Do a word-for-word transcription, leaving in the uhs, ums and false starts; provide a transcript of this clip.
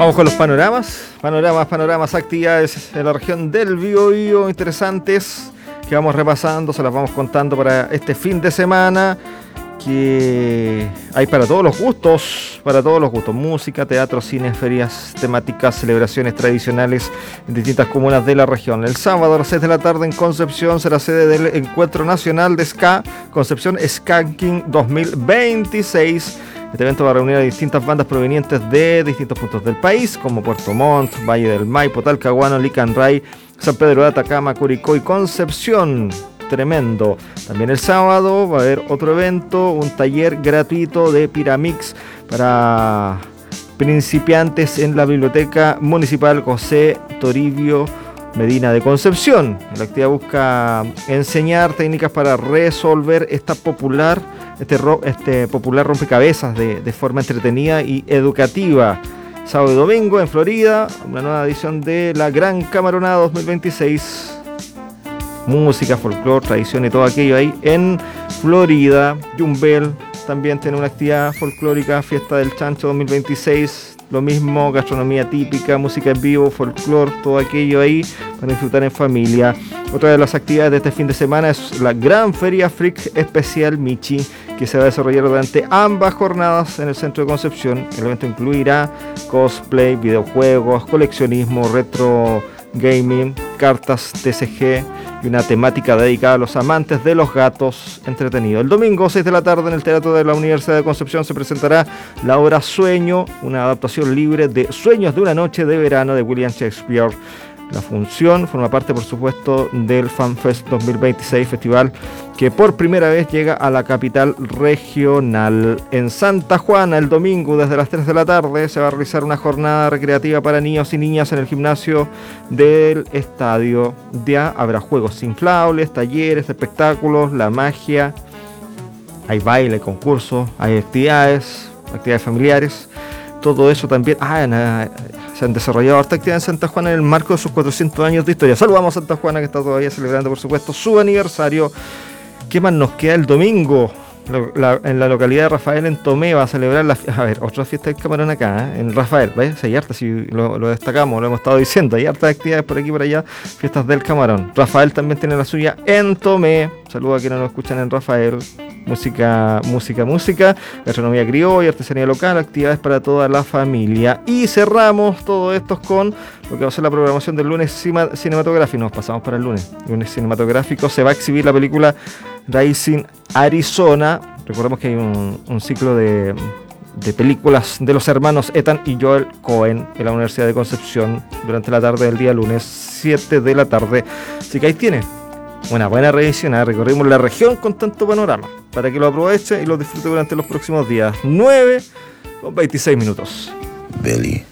Vamos con los panoramas, panoramas, panoramas, actividades en la región del Biobío interesantes que vamos repasando, se las vamos contando para este fin de semana, que hay para todos los gustos, para todos los gustos, música, teatro, cine, ferias temáticas, celebraciones tradicionales en distintas comunas de la región. El sábado a las seis de la tarde en Concepción será sede del Encuentro Nacional de Ska, Concepción Skanking dos mil veintiséis. Este evento va a reunir a distintas bandas provenientes de distintos puntos del país, como Puerto Montt, Valle del Maipo, Talcahuano, Licanray, San Pedro de Atacama, Curicó y Concepción. Tremendo. También el sábado va a haber otro evento, un taller gratuito de Piramix para principiantes en la Biblioteca Municipal José Toribio Medina de Concepción. La actividad busca enseñar técnicas para resolver esta popular, este, este popular rompecabezas de, de forma entretenida y educativa. Sábado y domingo en Florida, una nueva edición de la Gran Camaronada dos mil veintiséis. Música, folclore, tradición y todo aquello ahí en Florida. Yumbel también tiene una actividad folclórica, Fiesta del Chancho dos mil veintiséis. Lo mismo, gastronomía típica, música en vivo, folclore, todo aquello ahí para disfrutar en familia. Otra de las actividades de este fin de semana es la Gran Feria Freak Especial Michi, que se va a desarrollar durante ambas jornadas en el centro de Concepción. El evento incluirá cosplay, videojuegos, coleccionismo, retro gaming, cartas T C G y una temática dedicada a los amantes de los gatos entretenidos. El domingo, seis de la tarde, en el Teatro de la Universidad de Concepción se presentará la obra Sueño, una adaptación libre de Sueños de una noche de verano de William Shakespeare. La función forma parte, por supuesto, del FanFest dos mil veintiséis, festival que por primera vez llega a la capital regional. En Santa Juana, el domingo, desde las tres de la tarde, se va a realizar una jornada recreativa para niños y niñas en el gimnasio del estadio. Ya habrá juegos inflables, talleres, espectáculos, la magia, hay baile, concursos, hay actividades, actividades familiares. Todo eso también. Ah, na, se han desarrollado harta actividad en Santa Juana en el marco de sus cuatrocientos años de historia. Saludamos a Santa Juana, que está todavía celebrando, por supuesto, su aniversario. ¿Qué más nos queda el domingo? La, en la localidad de Rafael, en Tomé, va a celebrar la, a ver, otra fiesta del camarón acá, ¿eh? En Rafael, ¿ves? Hay harta, si lo, lo destacamos, lo hemos estado diciendo, hay hartas actividades por aquí y por allá, fiestas del camarón. Rafael también tiene la suya en Tomé. Saludos a quienes nos escuchan en Rafael. Música, música, música, gastronomía criolla, artesanía local, actividades para toda la familia. Y cerramos todo esto con lo que va a ser la programación del lunes cinematográfico. Nos pasamos para el lunes. Lunes cinematográfico se va a exhibir la película Rising Arizona. Recordemos que hay un, un ciclo de, de películas de los hermanos Ethan y Joel Cohen en la Universidad de Concepción durante la tarde del día lunes, siete de la tarde. Así que ahí tiene una buena revisión. Recorrimos la región con tanto panorama para que lo aproveche y lo disfrute durante los próximos días. nueve con veintiséis minutos. Billy.